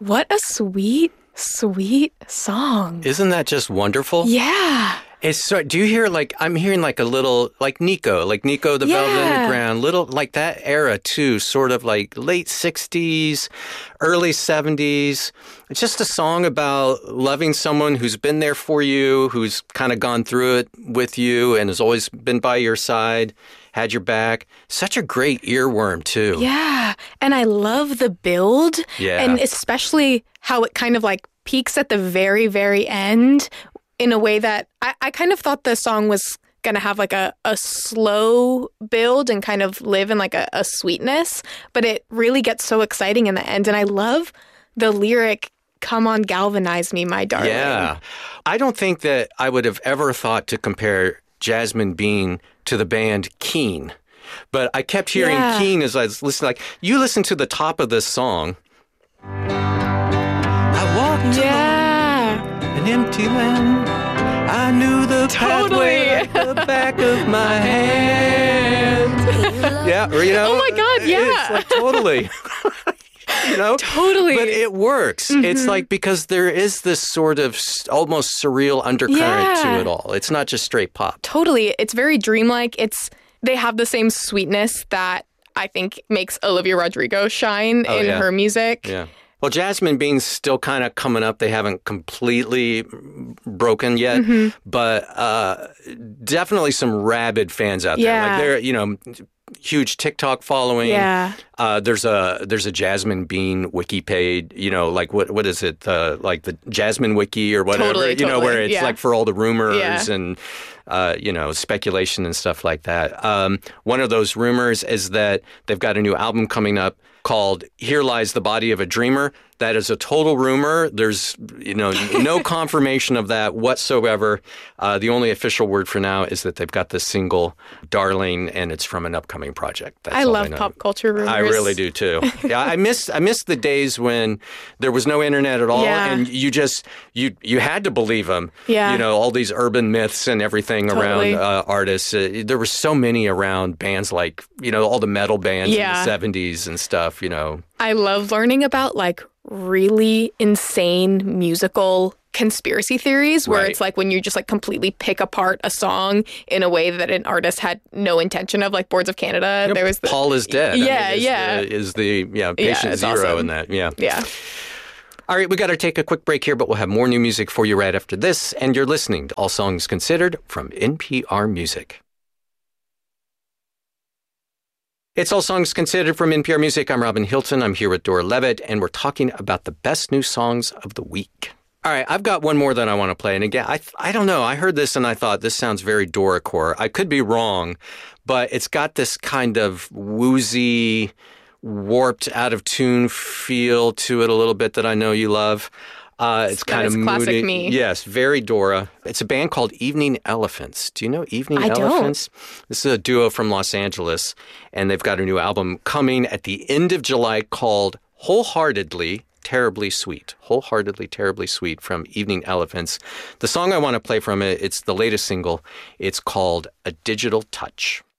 What a sweet, sweet song. Isn't that just wonderful? Yeah. It's so, do you hear like, I'm hearing like a little, like Nico the Velvet Underground, little like that era too, sort of like late 60s, early 70s. It's just a song about loving someone who's been there for you, who's kind of gone through it with you and has always been by your side, had your back. Such a great earworm too. Yeah. And I love the build. Yeah. And especially how it kind of like peaks at the very, very end in a way that I kind of thought the song was going to have like a slow build and kind of live in like a sweetness, but it really gets so exciting in the end. And I love the lyric, "Come on, galvanize me, my darling." Yeah. I don't think that I would have ever thought to compare Jasmine Bean to the band Keane, but I kept hearing Keane as I was listening. Like, you listen to the top of this song. I walked an empty land. I knew the pathway at the back of my hand. Yeah, or, you know. Oh my God, yeah. It's like totally. You know? Totally. But it works. Mm-hmm. It's like, because there is this sort of almost surreal undercurrent to it all. It's not just straight pop. Totally. It's very dreamlike. They have the same sweetness that I think makes Olivia Rodrigo shine in her music. Yeah. Well, Jasmine Bean's still kind of coming up. They haven't completely broken yet, but definitely some rabid fans out there. Like, they're, you know, huge TikTok following. Yeah. There's a Jasmine Bean wiki page, you know, like what is it? Like the Jasmine Wiki or whatever, totally, you know, where it's like for all the rumors and, you know, speculation and stuff like that. One of those rumors is that they've got a new album coming up called Here Lies the Body of a Dreamer. That is a total rumor. There's, you know, no confirmation of that whatsoever. The only official word for now is that they've got this single, Darling, and it's from an upcoming project. That's I love pop culture rumors. I really do too. Yeah, I miss the days when there was no internet at all, and you just you had to believe them. Yeah. You know, all these urban myths and everything around artists. There were so many around bands, like, you know, all the metal bands in the 70s and stuff. You know, I love learning about like really insane musical conspiracy theories where it's like when you just like completely pick apart a song in a way that an artist had no intention of, like Boards of Canada. There was Paul is Dead. Yeah, is the patient zero awesome. in that. Yeah. All right, we got to take a quick break here, but we'll have more new music for you right after this. And you're listening to All Songs Considered from NPR Music. It's All Songs Considered from NPR Music. I'm Robin Hilton. I'm here with Dora Levitt, and we're talking about the best new songs of the week. All right, I've got one more that I want to play. And again, I don't know. I heard this and I thought this sounds very Dora-core. I could be wrong, but it's got this kind of woozy, warped, out-of-tune feel to it a little bit that I know you love. It's kind of moody. Classic me. Yes, very Dora. It's a band called Evening Elephants. Do you know Evening Elephants? Don't. This is a duo from Los Angeles, and they've got a new album coming at the end of July called Wholeheartedly Terribly Sweet. Wholeheartedly Terribly Sweet from Evening Elephants. The song I want to play from it, it's the latest single. It's called A Digital Touch.